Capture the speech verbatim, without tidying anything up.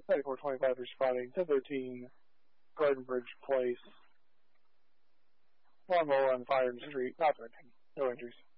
ninety-four twenty-five responding, ten thirteen Garden Bridge Place. One roll on Fire Street, not threatening. No injuries.